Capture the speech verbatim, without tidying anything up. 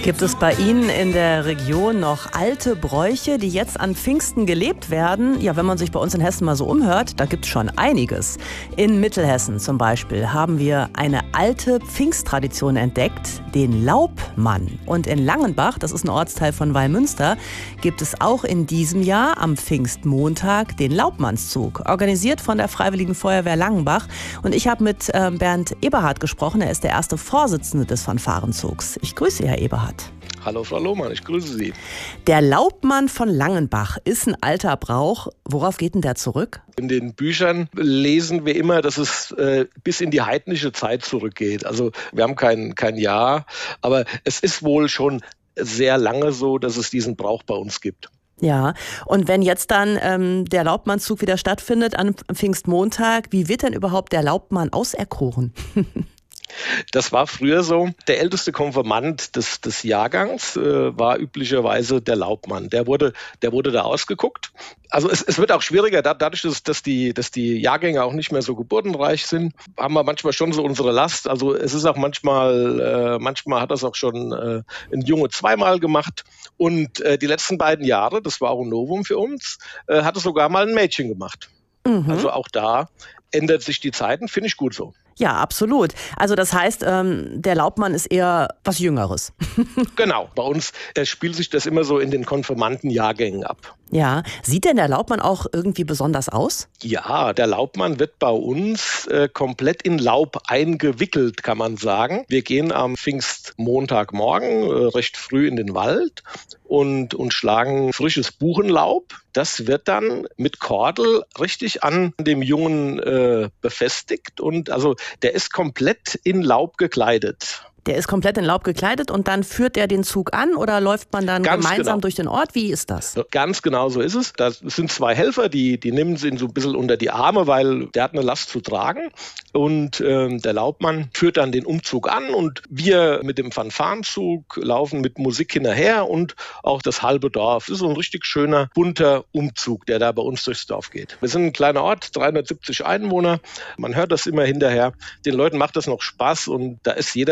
Gibt es bei Ihnen in der Region noch alte Bräuche, die jetzt an Pfingsten gelebt werden? Ja, wenn man sich bei uns in Hessen mal so umhört, da gibt es schon einiges. In Mittelhessen zum Beispiel haben wir eine alte Pfingsttradition entdeckt, den Laubmann. Und in Langenbach, das ist ein Ortsteil von Wallmünster, gibt es auch in diesem Jahr am Pfingstmontag den Laubmannszug, organisiert von der Freiwilligen Feuerwehr Langenbach. Und ich habe mit äh, Bernd Eberhardt gesprochen, er ist der erste Vorsitzende des Fanfarenzugs. Ich grüße Sie, Herr Eberhardt. Hallo Frau Lohmann, ich grüße Sie. Der Laubmann von Langenbach ist ein alter Brauch. Worauf geht denn der zurück? In den Büchern lesen wir immer, dass es äh, bis in die heidnische Zeit zurückgeht. Also wir haben kein, kein Jahr, aber es ist wohl schon sehr lange so, dass es diesen Brauch bei uns gibt. Ja, und wenn jetzt dann ähm, der Laubmannszug wieder stattfindet am Pfingstmontag, wie wird denn überhaupt der Laubmann auserkoren? Das war früher so. Der älteste Konfirmand des, des Jahrgangs äh, war üblicherweise der Laubmann. Der wurde, der wurde da ausgeguckt. Also es, es wird auch schwieriger, da, dadurch, dass, dass, die, dass die Jahrgänge auch nicht mehr so geburtenreich sind, haben wir manchmal schon so unsere Last. Also es ist auch manchmal, äh, manchmal hat das auch schon äh, ein Junge zweimal gemacht. Und äh, die letzten beiden Jahre, das war auch ein Novum für uns, äh, hat es sogar mal ein Mädchen gemacht. Mhm. Also auch da ändert sich die Zeiten, finde ich gut so. Ja, absolut. Also das heißt, ähm, der Laubmann ist eher was Jüngeres. Genau, bei uns äh, spielt sich das immer so in den Konfirmandenjahrgängen ab. Ja, sieht denn der Laubmann auch irgendwie besonders aus? Ja, der Laubmann wird bei uns äh, komplett in Laub eingewickelt, kann man sagen. Wir gehen am Pfingstmontagmorgen äh, recht früh in den Wald und, und schlagen frisches Buchenlaub. Das wird dann mit Kordel richtig an dem Jungen äh, befestigt und also der ist komplett in Laub gekleidet. Der ist komplett in Laub gekleidet und dann führt er den Zug an oder läuft man dann Ganz gemeinsam genau. durch den Ort? Wie ist das? Ganz genau so ist es. Das sind zwei Helfer, die, die nehmen ihn so ein bisschen unter die Arme, weil der hat eine Last zu tragen. Und äh, der Laubmann führt dann den Umzug an und wir mit dem Fanfarenzug laufen mit Musik hinterher und auch das halbe Dorf. Das ist so ein richtig schöner, bunter Umzug, der da bei uns durchs Dorf geht. Wir sind ein kleiner Ort, dreihundertsiebzig Einwohner. Man hört das immer hinterher. Den Leuten macht das noch Spaß und da ist jeder